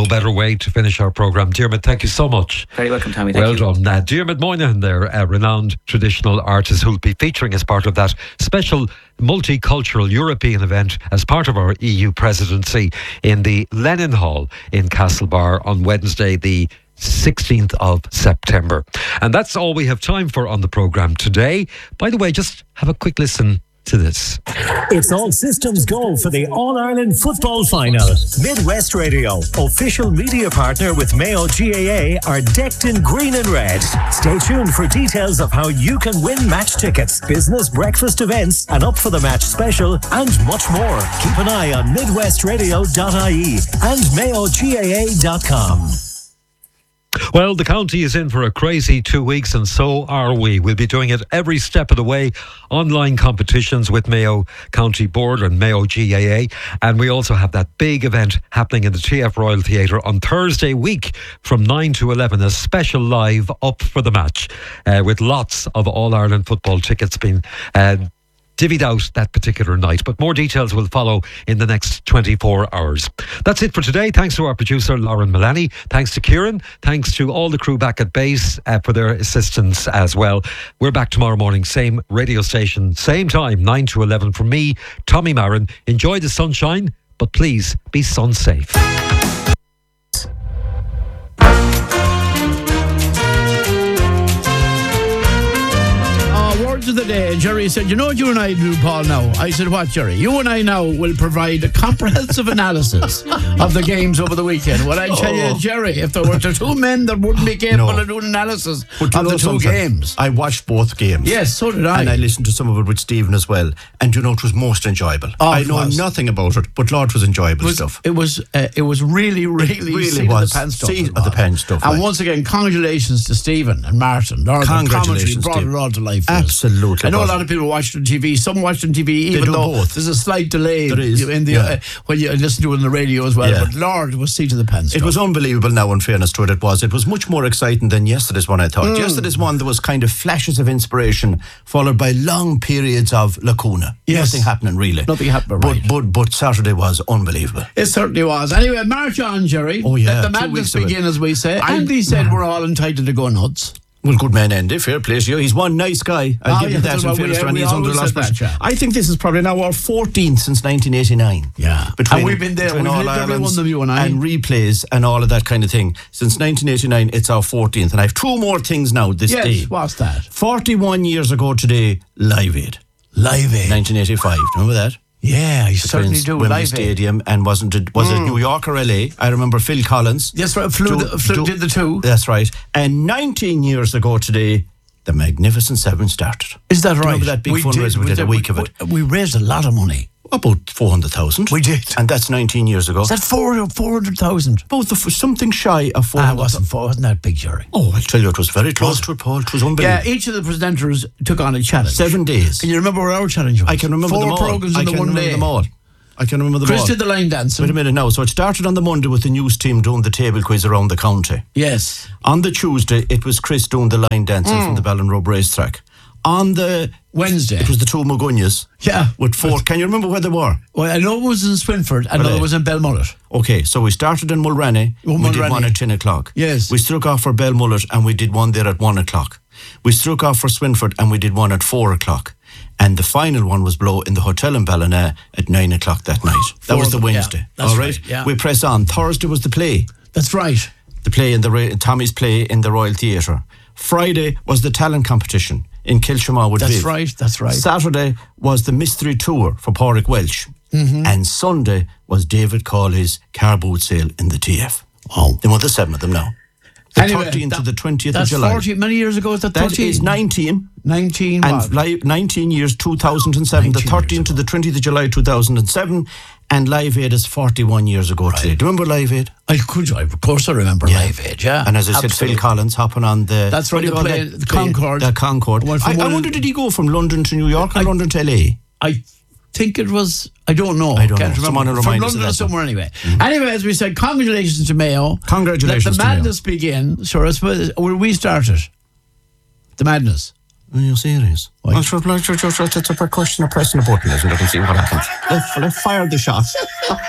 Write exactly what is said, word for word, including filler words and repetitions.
better way to finish our programme. Diarmuid, thank you so much. Very welcome, Tommy. Thank well you. done. Uh, Diarmuid Moynihan there, a renowned traditional artist who'll be featuring as part of that special multicultural European event as part of our E U presidency in the Lenin Hall in Castlebar on Wednesday, the sixteenth of September. And that's all we have time for on the programme today. By the way, just have a quick listen to this. It's all systems go for the All-Ireland football final. Midwest Radio, official media partner with Mayo G A A, are decked in green and red. Stay tuned for details of how you can win match tickets, business breakfast events, an up for the match special, and much more. Keep an eye on midwest radio dot I E and mayo g a a dot com. Well, the county is in for a crazy two weeks and so are we. We'll be doing it every step of the way. Online competitions with Mayo County Board and Mayo G A A. And we also have that big event happening in the T F Royal Theatre on Thursday week from nine to eleven. A special live up for the match uh, with lots of All-Ireland football tickets being uh, divvied out that particular night. But more details will follow in the next twenty-four hours. That's it for today. Thanks to our producer, Lauren Mullaney. Thanks to Kieran. Thanks to all the crew back at base uh, for their assistance as well. We're back tomorrow morning, same radio station, same time, nine to eleven. From me, Tommy Marin. Enjoy the sunshine, but please be sun safe. Of the day, Jerry said, you know what you and I do, Paul, now? I said, what, Jerry? You and I now will provide a comprehensive analysis of the games over the weekend. Well, I tell oh. you, Jerry, if there were two men that wouldn't be capable no. of doing analysis but of the two games. I watched both games. Yes, so did I. And I listened to some of it with Stephen as well. And you know, it was most enjoyable. Oh, I know was. nothing about it, but Lord, it was enjoyable it was, stuff. It was uh, it was really, really, it really seat was. of the pen stuff. Seat of the pen stuff. And like. once again, congratulations to Stephen and Martin. Or Congratulations, brought Steve. it all to life. Absolutely. I know a lot of people watched on T V. Some watched on T V, even do though both. there's a slight delay there is. in the yeah. uh, when you listen to it on the radio as well. Yeah. But Lord, it was seat of the pen stuff. It was unbelievable now, in fairness to it, it was. It was much more exciting than yesterday's one, I thought. Mm. Yesterday's one, there was kind of flashes of inspiration, followed by long periods of lacuna. Yes. Nothing happening, really. Nothing happening, but, right. But, but Saturday was unbelievable. It certainly was. Anyway, march on, Jerry. Oh, yeah. Let the madness begin, as we say. I, Andy said we're all entitled to go nuts. Well, good man, Andy. Fair play to you. He's one nice guy. I'll oh, give yeah, you that in fairness to him. He's under last that, yeah. I think this is probably now our fourteenth since nineteen eighty-nine. Yeah. Between, and we've been there. We've lived every one of them, you and I. And replays and all of that kind of thing. Since nineteen eighty-nine, it's our fourteenth. And I have two more things now this yes, day. Yes, what's that? forty-one years ago today, Live Aid. Live Aid. nineteen eighty-five. Remember that? Yeah, I certainly do. Wembley Live Stadium, and wasn't it was mm. it New York or L A? I remember Phil Collins. Yes, right. Flew, do, the, flew do, did the two. That's right. And nineteen years ago today, the Magnificent Seven started. Is that do you right? Remember that big we fundraiser we, we did a week we, of it. We raised a lot of money. About four hundred thousand. We did. And that's nineteen years ago. Is that four hundred thousand? Both the, something shy of four hundred thousand. Ah, it wasn't four, wasn't that big, Jerry? Oh, I'll tell you, it was very close to it, Paul. It was unbelievable. Yeah, each of the presenters took on a challenge. Seven days. Can you remember what our challenge was? I can remember four them all. programmes in I the can one remember day. them all. I can remember them Chris all. did the line dancing. Wait a minute now. So it started on the Monday with the news team doing the table quiz around the county. Yes. On the Tuesday, it was Chris doing the line dancing mm. from the Ballinrobe racetrack. On the Wednesday, it was the two Mugunyas. Yeah. With four. Can you remember where they were? Well, I know it was in Swinford and well, it was in Belmullet. Okay, so we started in Mulranny. Oh, we Mulranny. did one at ten o'clock. Yes. We struck off for Belmullet and we did one there at one o'clock. We struck off for Swinford and we did one at four o'clock. And the final one was below in the hotel in Ballina at nine o'clock that night. That was the Wednesday. Yeah, that's all right. right yeah. We press on. Thursday was the play. That's right. The play in the Tommy's play in the Royal Theatre. Friday was the talent competition in Kilshama with That's Viv. right. That's right. Saturday was the mystery tour for Pádraig Welch. Mm-hmm. And Sunday was David Cawley's car boot sale in the T F. Oh. There were the seven of them now. The anyway, thirteenth that, to the twentieth of that's July. forty, many years ago, is that That thirteen? is nineteen. nineteen And what? live, nineteen years, two thousand seven. The thirteenth to the twentieth of July, two thousand seven. And Live Aid is forty-one years ago right. today. Do you remember Live Aid? I could, of course I remember yeah. Live Aid, yeah. And as I Absolutely. said, Phil Collins hopping on the... That's right, the, play, that, the Concorde. The Concorde. I, I wonder, did he go from London to New York or I, London to L A? I think it was... I don't know. I don't Can't know. remember. From London or somewhere anyway. Mm-hmm. Anyway, as we said, congratulations to Mayo. Congratulations to Mayo. Let the madness begin. Sure, I suppose... Will we start it? The madness. Are you serious? Why? Well, sure, sure, sure, sure, it's a question of pressing a button, isn't it, and see what happens. Let's, let's fire the shot.